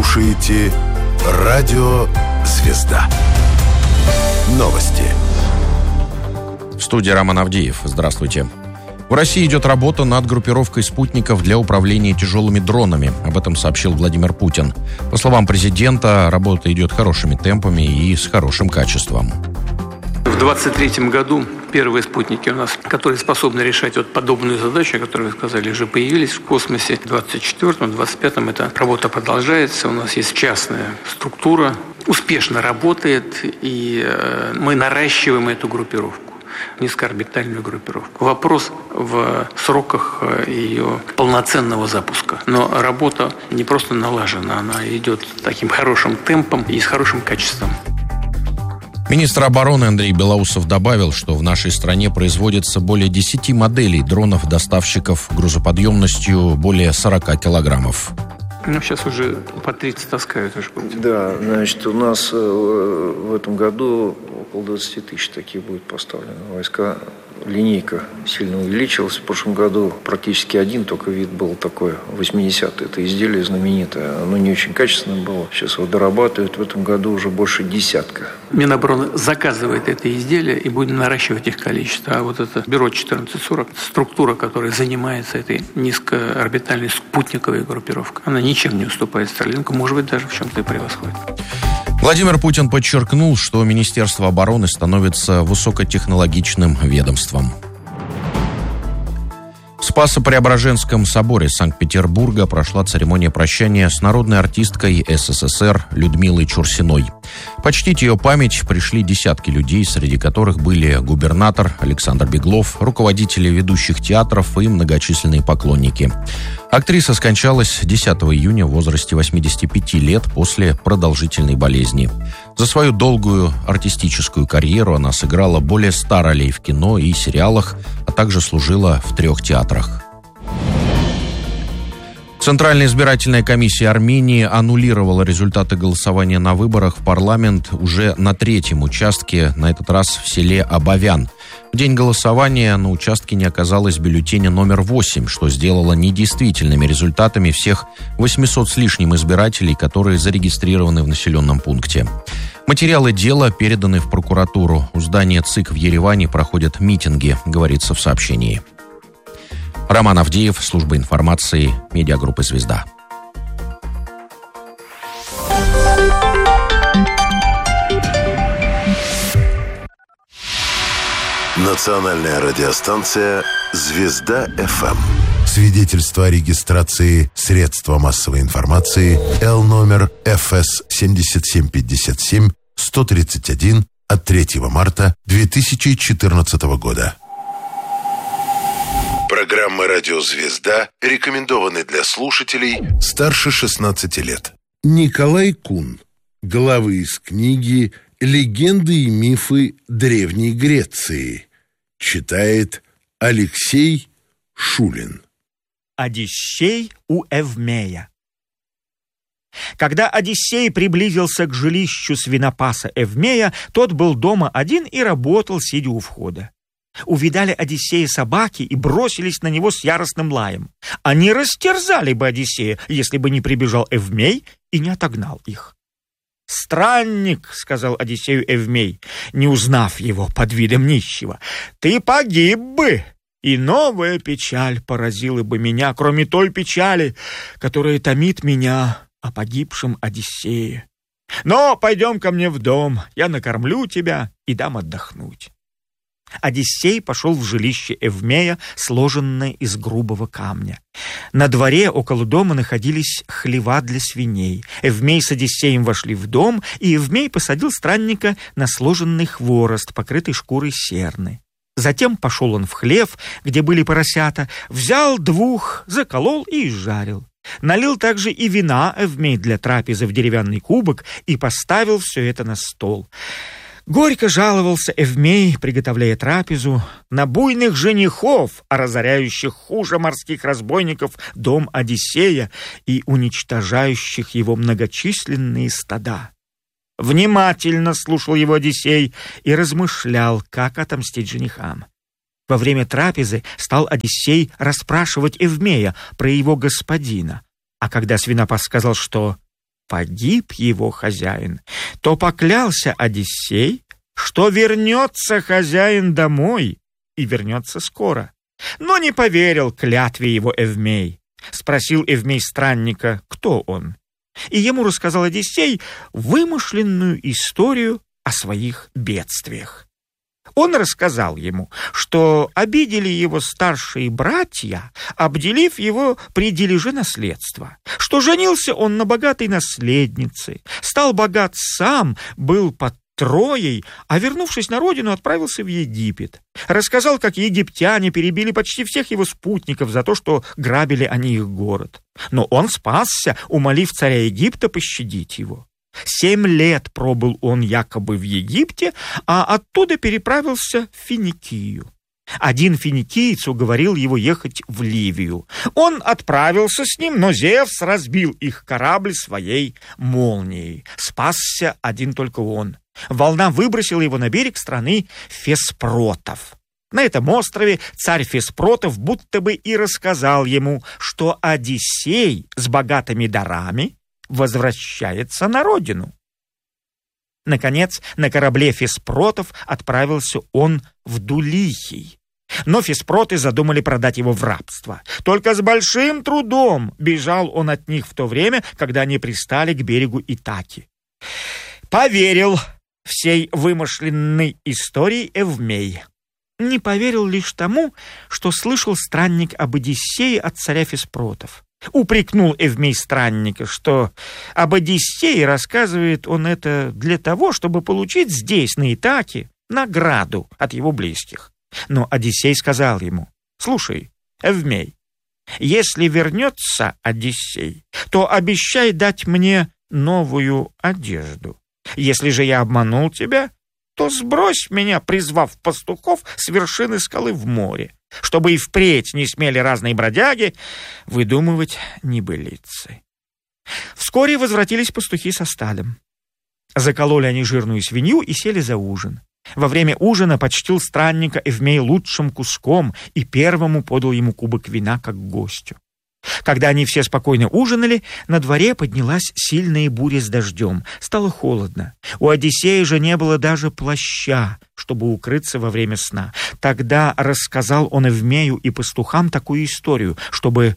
слушаете Радио Звезда. Новости. В студии Роман Авдеев. Здравствуйте. В России идет работа над группировкой спутников для управления тяжелыми дронами. Об этом сообщил Владимир Путин. По словам президента, работа идет хорошими темпами и с хорошим качеством. В 2023 году первые спутники у нас, которые способны решать вот подобную задачу, о которой вы сказали, уже появились в космосе. В 2024-м, 2025-м эта работа продолжается. У нас есть частная структура, успешно работает, и мы наращиваем эту группировку. Низкоорбитальную группировку. Вопрос в сроках ее полноценного запуска. Но работа не просто налажена, она идет таким хорошим темпом и с хорошим качеством. Министр обороны Андрей Белоусов добавил, что в нашей стране производится более 10 моделей дронов-доставщиков грузоподъемностью более 40 килограммов. Сейчас уже по 30 таскают. Да, значит, у нас в этом году около 20 тысяч таких будет поставлено. Войска, линейка сильно увеличилась. В прошлом году практически один только вид был такой, 80-й. Это изделие знаменитое. Оно не очень качественное было. Сейчас его дорабатывают. В этом году уже больше десятка. Минобороны заказывает это изделие, и будем наращивать их количество. А вот это бюро 1440, структура, которая занимается этой низкоорбитальной спутниковой группировкой, она ничем не уступает Старлинку, может быть, даже в чем-то и превосходит. Владимир Путин подчеркнул, что Министерство обороны становится высокотехнологичным ведомством. В Спасо-Преображенском соборе Санкт-Петербурга прошла церемония прощания с народной артисткой СССР Людмилой Чурсиной. Почтить ее память пришли десятки людей, среди которых были губернатор Александр Беглов, руководители ведущих театров и многочисленные поклонники. Актриса скончалась 10 июня в возрасте 85 лет после продолжительной болезни. За свою долгую артистическую карьеру она сыграла более 100 ролей в кино и сериалах, а также служила в 3 театрах. Центральная избирательная комиссия Армении аннулировала результаты голосования на выборах в парламент уже на 3-м участке, на этот раз в селе Абовян. В день голосования на участке не оказалось бюллетеня номер 8, что сделало недействительными результатами всех 800 с лишним избирателей, которые зарегистрированы в населенном пункте. Материалы дела переданы в прокуратуру. У здания ЦИК в Ереване проходят митинги, говорится в сообщении. Роман Авдеев, служба информации, медиагруппы «Звезда». Национальная радиостанция «Звезда-ФМ». Свидетельство о регистрации средства массовой информации Л номер ФС 7757 131 от 3 марта 2014 года. Программа «Радио Звезда» рекомендованы для слушателей старше 16 лет. Николай Кун. Главы из книги «Легенды и мифы Древней Греции». Читает Алексей Шулин. Одиссей у Эвмея. Когда Одиссей приблизился к жилищу свинопаса Эвмея, тот был дома один и работал, сидя у входа. Увидали Одиссея собаки и бросились на него с яростным лаем. Они растерзали бы Одиссея, если бы не прибежал Эвмей и не отогнал их. «Странник», — сказал Одиссею Эвмей, не узнав его под видом нищего, — «ты погиб бы, и новая печаль поразила бы меня, кроме той печали, которая томит меня о погибшем Одиссее. Но пойдем ко мне в дом, я накормлю тебя и дам отдохнуть». Одиссей пошел в жилище Эвмея, сложенное из грубого камня. На дворе около дома находились хлева для свиней. Эвмей с Одиссеем вошли в дом, и Эвмей посадил странника на сложенный хворост, покрытый шкурой серны. Затем пошел он в хлев, где были поросята, взял 2, заколол и изжарил. Налил также и вина Эвмей для трапезы в деревянный кубок и поставил все это на стол. Горько жаловался Эвмей, приготовляя трапезу, на буйных женихов, разоряющих хуже морских разбойников дом Одиссея и уничтожающих его многочисленные стада. Внимательно слушал его Одиссей и размышлял, как отомстить женихам. Во время трапезы стал Одиссей расспрашивать Эвмея про его господина, а когда свинопас сказал, что погиб его хозяин, то поклялся Одиссей, что вернется хозяин домой и вернется скоро. Но не поверил клятве его Эвмей. Спросил Эвмей странника, кто он. И ему рассказал Одиссей вымышленную историю о своих бедствиях. Он рассказал ему, что обидели его старшие братья, обделив его при дележе наследства, что женился он на богатой наследнице, стал богат сам, был под Троей, а вернувшись на родину, отправился в Египет. Рассказал, как египтяне перебили почти всех его спутников за то, что грабили они их город. Но он спасся, умолив царя Египта пощадить его. 7 лет пробыл он якобы в Египте, а оттуда переправился в Финикию. Один финикиец уговорил его ехать в Ливию. Он отправился с ним, но Зевс разбил их корабль своей молнией. Спасся один только он. Волна выбросила его на берег страны Феспротов. На этом острове царь Феспротов будто бы и рассказал ему, что Одиссей с богатыми дарами возвращается на родину. Наконец, на корабле Феспротов отправился он в Дулихий. Но Феспроты задумали продать его в рабство. Только с большим трудом бежал он от них в то время, когда они пристали к берегу Итаки. Поверил всей вымышленной истории Эвмей. Не поверил лишь тому, что слышал странник об Одиссее от царя Феспротов. Упрекнул Эвмей странника, что об Одиссее рассказывает он это для того, чтобы получить здесь, на Итаке, награду от его близких. Но Одиссей сказал ему: «Слушай, Эвмей, если вернется Одиссей, то обещай дать мне новую одежду. Если же я обманул тебя, то сбрось меня, призвав пастухов с вершины скалы в море, чтобы и впредь не смели разные бродяги выдумывать небылицы». Вскоре возвратились пастухи со стадом. Закололи они жирную свинью и сели за ужин. Во время ужина почтил странника Эвмей лучшим куском и первому подал ему кубок вина как гостю. Когда они все спокойно ужинали, на дворе поднялась сильная буря с дождем. Стало холодно. У Одиссея же не было даже плаща, чтобы укрыться во время сна. Тогда рассказал он Эвмею и пастухам такую историю, чтобы,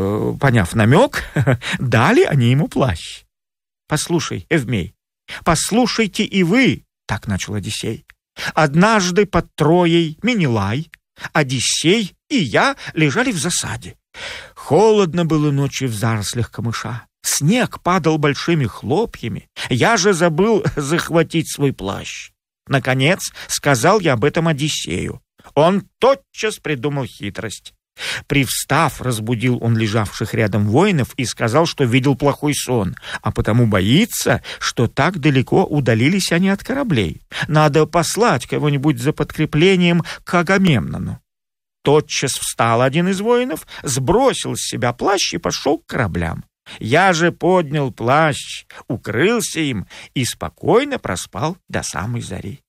поняв намек, дали они ему плащ. «Послушай, Эвмей, послушайте и вы», — так начал Одиссей. «Однажды под Троей Менелай, Одиссей и я лежали в засаде. Холодно было ночью в зарослях камыша. Снег падал большими хлопьями. Я же забыл захватить свой плащ. Наконец, сказал я об этом Одиссею. Он тотчас придумал хитрость. Привстав, разбудил он лежавших рядом воинов и сказал, что видел плохой сон, а потому боится, что так далеко удалились они от кораблей. Надо послать кого-нибудь за подкреплением к Агамемнону. Тотчас встал один из воинов, сбросил с себя плащ и пошел к кораблям. Я же поднял плащ, укрылся им и спокойно проспал до самой зари.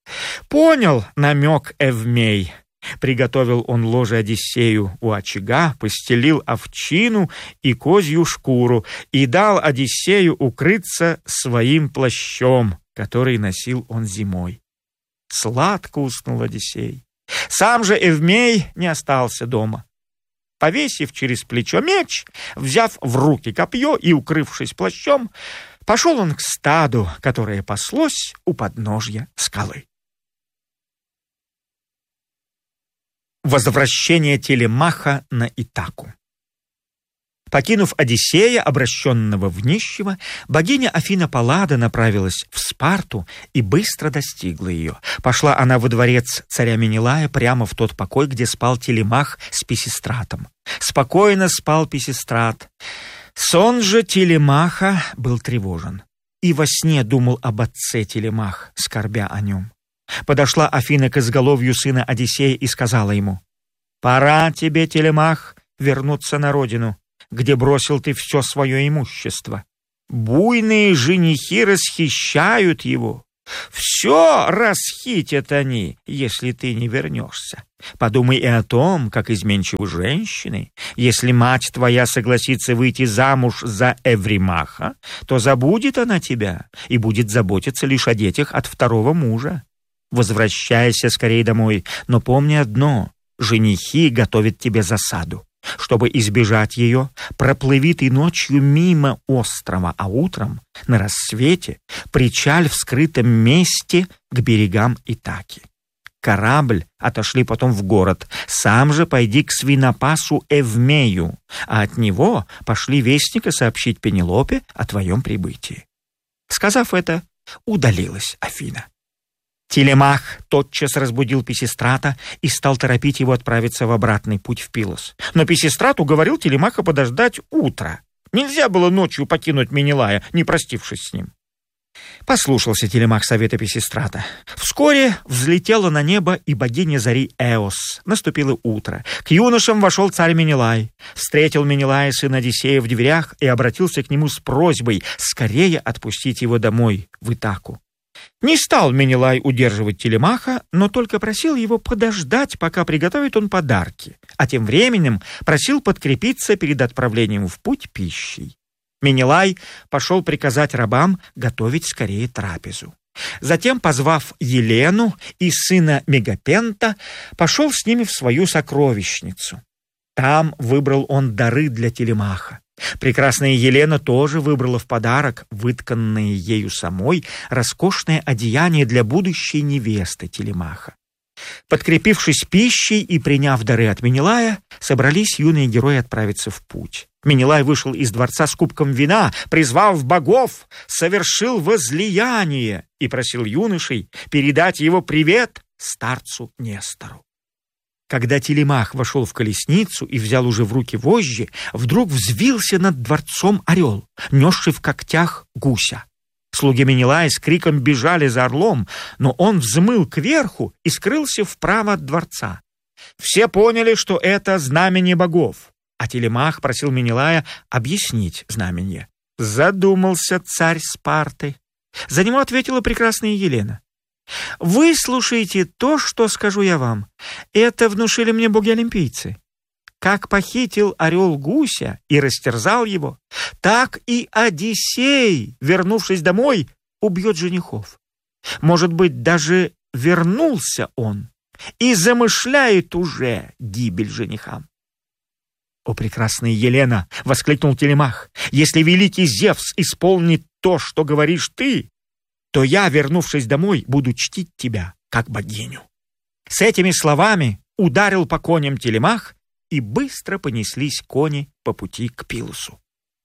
Понял намек Эвмей. Приготовил он ложе Одиссею у очага, постелил овчину и козью шкуру и дал Одиссею укрыться своим плащом, который носил он зимой. Сладко уснул Одиссей. Сам же Эвмей не остался дома. Повесив через плечо меч, взяв в руки копье и укрывшись плащом, пошел он к стаду, которое паслось у подножья скалы. Возвращение Телемаха на Итаку. Покинув Одиссея, обращенного в нищего, богиня Афина Паллада направилась в Спарту и быстро достигла ее. Пошла она во дворец царя Менелая прямо в тот покой, где спал Телемах с Писистратом. Спокойно спал Писистрат. Сон же Телемаха был тревожен. И во сне думал об отце Телемах, скорбя о нем. Подошла Афина к изголовью сына Одиссея и сказала ему: «Пора тебе, Телемах, вернуться на родину, где бросил ты все свое имущество. Буйные женихи расхищают его, Все расхитят они, если ты не вернешься. Подумай и о том, как изменчивы женщины. Если мать твоя согласится выйти замуж за Эвримаха, то забудет она тебя и будет заботиться лишь о детях от второго мужа. Возвращайся скорее домой, но помни одно: женихи готовят тебе засаду. Чтобы избежать ее, проплыви ты ночью мимо острова, а утром, на рассвете, причаль в скрытом месте к берегам Итаки. Корабль отошли потом в город, сам же пойди к свинопасу Эвмею, а от него пошли вестника сообщить Пенелопе о твоем прибытии. Сказав это, удалилась Афина. Телемах тотчас разбудил Писистрата и стал торопить его отправиться в обратный путь в Пилос. Но Писистрат уговорил Телемаха подождать утра. Нельзя было ночью покинуть Менелая, не простившись с ним. Послушался Телемах совета Писистрата. Вскоре взлетела на небо и богиня зари Эос. Наступило утро. К юношам вошел царь Менелай. Встретил Менелая сына Одиссея в дверях и обратился к нему с просьбой скорее отпустить его домой, в Итаку. Не стал Менелай удерживать Телемаха, но только просил его подождать, пока приготовит он подарки, а тем временем просил подкрепиться перед отправлением в путь пищей. Менелай пошел приказать рабам готовить скорее трапезу. Затем, позвав Елену и сына Мегапента, пошел с ними в свою сокровищницу. Там выбрал он дары для Телемаха. Прекрасная Елена тоже выбрала в подарок вытканное ею самой роскошное одеяние для будущей невесты Телемаха. Подкрепившись пищей и приняв дары от Менелая, собрались юные герои отправиться в путь. Менелай вышел из дворца с кубком вина, призвав богов, совершил возлияние и просил юношей передать его привет старцу Нестору. Когда Телемах вошел в колесницу и взял уже в руки вожжи, вдруг взвился над дворцом орел, несший в когтях гуся. Слуги Менелая с криком бежали за орлом, но он взмыл кверху и скрылся вправо от дворца. Все поняли, что это знамение богов, а Телемах просил Менелая объяснить знамение. Задумался царь Спарты. За него ответила прекрасная Елена. «Выслушайте то, что скажу я вам. Это внушили мне боги-олимпийцы. Как похитил орел гуся и растерзал его, так и Одиссей, вернувшись домой, убьет женихов. Может быть, даже вернулся он и замышляет уже гибель женихам». «О, прекрасная Елена!» — воскликнул Телемах. «Если великий Зевс исполнит то, что говоришь ты, то я, вернувшись домой, буду чтить тебя как богиню». С этими словами ударил по коням Телемах, и быстро понеслись кони по пути к Пилосу.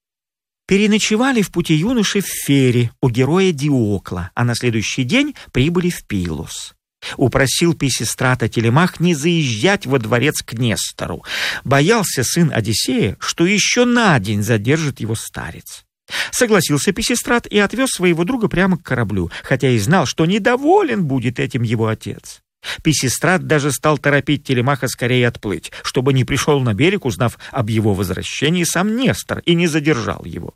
Переночевали в пути юноши в Фере у героя Диокла, а на следующий день прибыли в Пилос. Упросил Писистрата Телемах не заезжать во дворец к Нестору. Боялся сын Одиссея, что еще на день задержит его старец. Согласился Писистрат и отвез своего друга прямо к кораблю, хотя и знал, что недоволен будет этим его отец. Писистрат даже стал торопить Телемаха скорее отплыть, чтобы не пришел на берег, узнав об его возвращении сам Нестор, и не задержал его.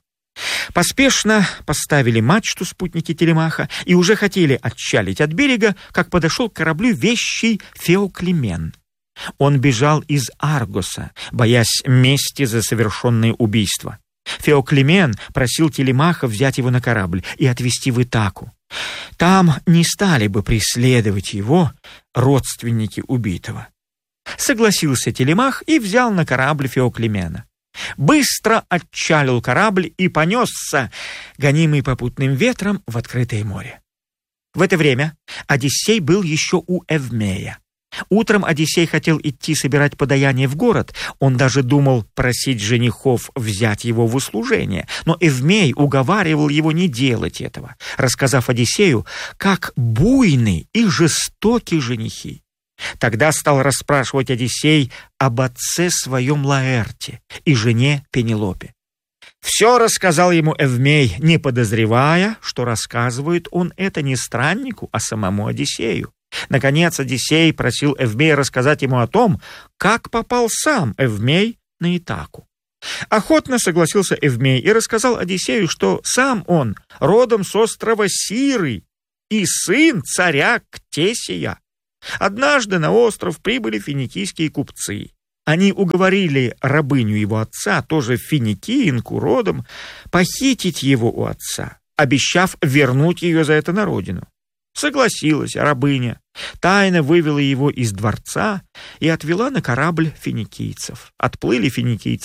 Поспешно поставили мачту спутники Телемаха и уже хотели отчалить от берега, как подошел к кораблю вещий Феоклимен. Он бежал из Аргоса, боясь мести за совершенное убийство. Феоклимен просил Телемаха взять его на корабль и отвезти в Итаку. Там не стали бы преследовать его родственники убитого. Согласился Телемах и взял на корабль Феоклимена. Быстро отчалил корабль и понесся, гонимый попутным ветром, в открытое море. В это время Одиссей был еще у Эвмея. Утром Одиссей хотел идти собирать подаяние в город. Он даже думал просить женихов взять его в услужение. Но Эвмей уговаривал его не делать этого, рассказав Одиссею, как буйны и жестоки женихи. Тогда стал расспрашивать Одиссей об отце своем Лаэрте и жене Пенелопе. Все рассказал ему Эвмей, не подозревая, что рассказывает он это не страннику, а самому Одиссею. Наконец Одиссей просил Эвмея рассказать ему о том, как попал сам Эвмей на Итаку. Охотно согласился Эвмей и рассказал Одиссею, что сам он родом с острова Сиры и сын царя Ктесия. Однажды на остров прибыли финикийские купцы. Они уговорили рабыню его отца, тоже финикиянку родом, похитить его у отца, обещав вернуть ее за это на родину. Согласилась рабыня, тайно вывела его из дворца и отвела на корабль финикийцев. Отплыли финикийцы